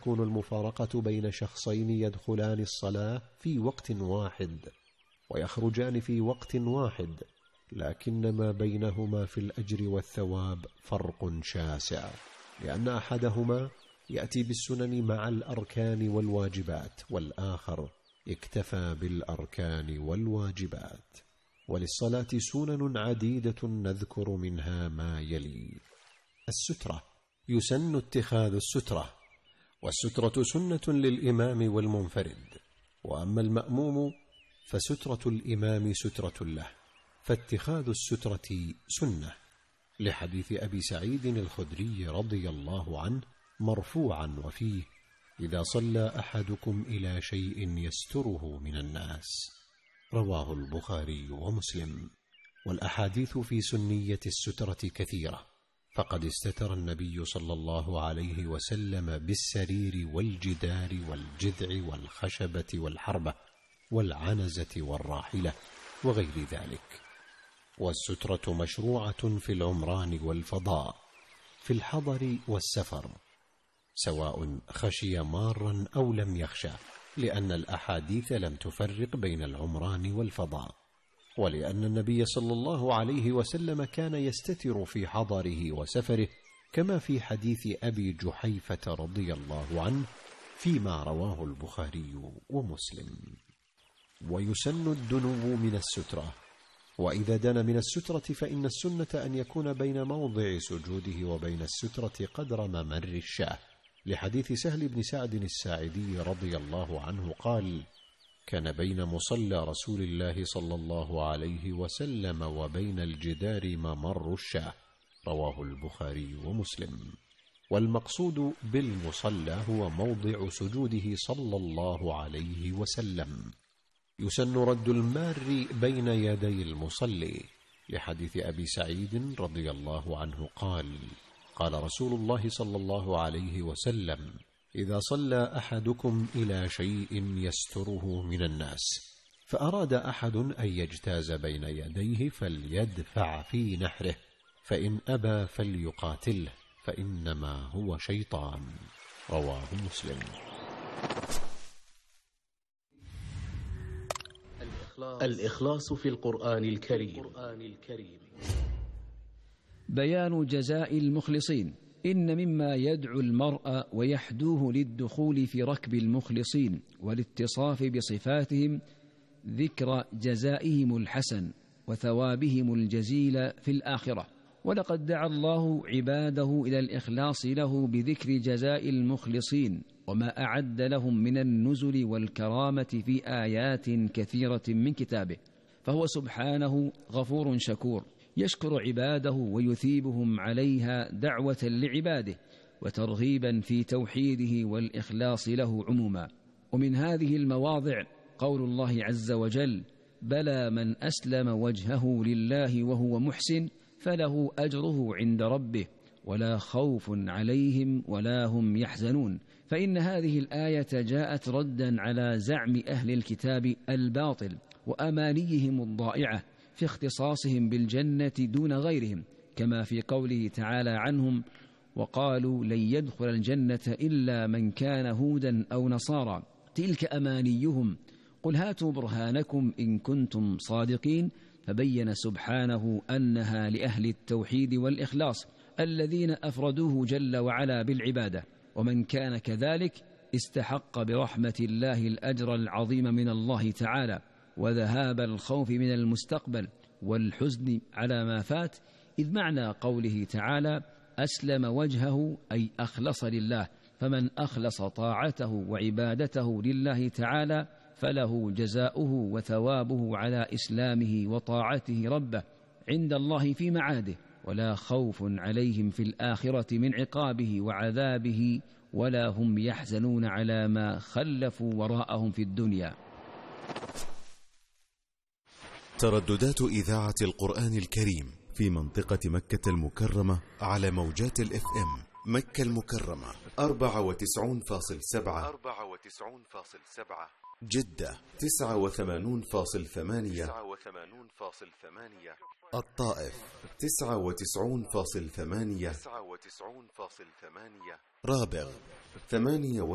تكون المفارقة بين شخصين يدخلان الصلاة في وقت واحد ويخرجان في وقت واحد، لكن ما بينهما في الأجر والثواب فرق شاسع، لأن أحدهما يأتي بالسنن مع الأركان والواجبات، والآخر اكتفى بالأركان والواجبات. وللصلاة سنن عديدة نذكر منها ما يلي: السترة، يسن اتخاذ السترة، والسترة سنة للإمام والمنفرد، وأما المأموم فسترة الإمام سترة له، فاتخاذ السترة سنة، لحديث أبي سعيد الخدري رضي الله عنه مرفوعا وفيه: إذا صلى أحدكم إلى شيء يستره من الناس، رواه البخاري ومسلم. والأحاديث في سنية السترة كثيرة، فقد استتر النبي صلى الله عليه وسلم بالسرير والجدار والجذع والخشبة والحربة والعنزة والراحلة وغير ذلك. والسترة مشروعة في العمران والفضاء، في الحضر والسفر، سواء خشي مارا أو لم يخشى، لأن الأحاديث لم تفرق بين العمران والفضاء، ولأن النبي صلى الله عليه وسلم كان يستتر في حضره وسفره، كما في حديث أبي جحيفة رضي الله عنه فيما رواه البخاري ومسلم. ويسن الدنو من السترة، وإذا دن من السترة فإن السنة أن يكون بين موضع سجوده وبين السترة قدر ممر الشاة، لحديث سهل بن سعد الساعدي رضي الله عنه قال: كان بين مصلى رسول الله صلى الله عليه وسلم وبين الجدار ممر الشاة، رواه البخاري ومسلم. والمقصود بالمصلى هو موضع سجوده صلى الله عليه وسلم. يسن رد المار بين يدي المصلي، لحديث أبي سعيد رضي الله عنه قال: قال رسول الله صلى الله عليه وسلم: إذا صلى أحدكم إلى شيء يستره من الناس، فأراد أحد أن يجتاز بين يديه فليدفع في نحره، فإن أبى فليقاتله، فإنما هو شيطان، رواه مسلم. الإخلاص في القرآن الكريم. بيان جزاء المخلصين. إن مما يدعو المرء ويحدوه للدخول في ركب المخلصين والاتصاف بصفاتهم ذكر جزائهم الحسن وثوابهم الجزيل في الآخرة. ولقد دعا الله عباده إلى الإخلاص له بذكر جزاء المخلصين وما أعد لهم من النزل والكرامة في آيات كثيرة من كتابه، فهو سبحانه غفور شكور يشكر عباده ويثيبهم عليها دعوة لعباده وترغيبا في توحيده والإخلاص له عموما. ومن هذه المواضع قول الله عز وجل: بلى من أسلم وجهه لله وهو محسن فله أجره عند ربه ولا خوف عليهم ولا هم يحزنون. فإن هذه الآية جاءت ردا على زعم أهل الكتاب الباطل وأمانيهم الضائعة في اختصاصهم بالجنة دون غيرهم، كما في قوله تعالى عنهم: وقالوا لن يدخل الجنة إلا من كان هودا أو نصارى تلك أمانيهم قل هاتوا برهانكم إن كنتم صادقين. فبين سبحانه أنها لأهل التوحيد والإخلاص الذين أفردوه جل وعلا بالعبادة، ومن كان كذلك استحق برحمة الله الأجر العظيم من الله تعالى وذهاب الخوف من المستقبل والحزن على ما فات، إذ معنى قوله تعالى أسلم وجهه أي أخلص لله، فمن أخلص طاعته وعبادته لله تعالى فله جزاؤه وثوابه على إسلامه وطاعته ربه عند الله في معاده، ولا خوف عليهم في الآخرة من عقابه وعذابه ولا هم يحزنون على ما خلفوا وراءهم في الدنيا. ترددات إذاعة القرآن الكريم في منطقة مكة المكرمة على موجات الإف إم مكة المكرمة 94.7 جدة 89.8 الطائف 99.8 رابغ 8